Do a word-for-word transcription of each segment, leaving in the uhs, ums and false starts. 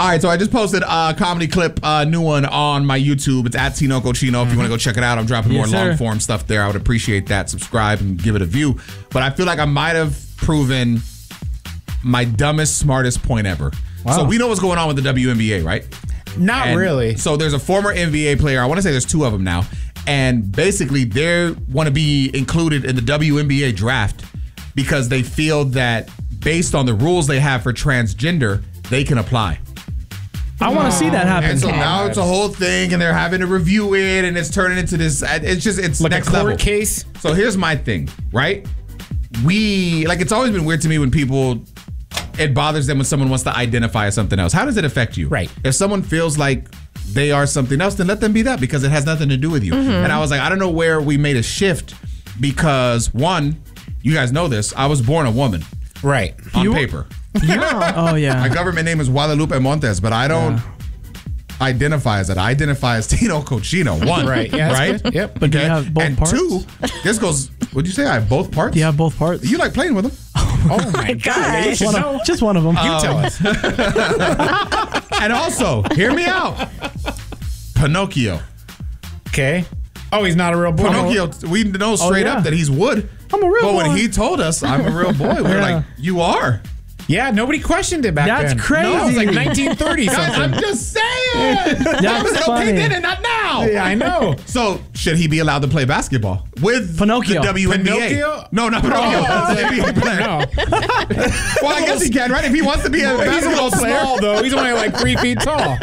All right, so I just posted a comedy clip, a uh, new one on my YouTube. It's at Tino Cochino. Mm-hmm. If you want to go check it out, I'm dropping yes, more long form stuff there. I would appreciate that. Subscribe and give it a view. But I feel like I might have proven my dumbest, smartest point ever. Wow. So we know what's going on with the W N B A, right? Not and really. So there's a former N B A player. I want to say there's two of them now. And basically, they want to be included in the W N B A draft because they feel that based on the rules they have for transgender, they can apply. I want to see that happen. And so now it's a whole thing, and they're having to review it, and it's turning into this. It's just it's like next a court level case. So here's my thing, right? We like it's always been weird to me when people. It bothers them when someone wants to identify as something else. How does it affect you? Right. If someone feels like they are something else, then let them be that because it has nothing to do with you. Mm-hmm. And I was like, I don't know where we made a shift because one, you guys know this, I was born a woman. Right. On you? paper. Yeah. Oh, yeah. My government name is Guadalupe Montes, but I don't yeah. identify as that. I identify as Tino Cochino. One. Right. Yeah, right? Good. Yep. But okay. Do you have both and parts? two, this goes, what'd you say? I have both parts? You have both parts. You like playing with them? Oh my God. Just one, of, just one of them. You um, tell us. And also, hear me out. Pinocchio. Okay. Oh, he's not a real boy. Pinocchio, we know straight oh, yeah. up that he's wood. I'm a real but boy. But when he told us, I'm a real boy, we were yeah. like, you are. Yeah, nobody questioned it back That's then. That's crazy. No, it was like nineteen thirty something. Guys, I'm just saying. That's was funny. Okay then and not now. Yeah, I know. So should he be allowed to play basketball with Pinocchio. the W N B A? Pinocchio? No, not Pinocchio. Oh, N B A player. No. Well, I guess he can, right? If he wants to be a basketball he's player. Small though. He's only like three feet tall.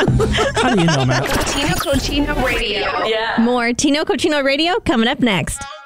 How do you know, Matt? Tino Cochino Radio. Yeah. More Tino Cochino Radio coming up next.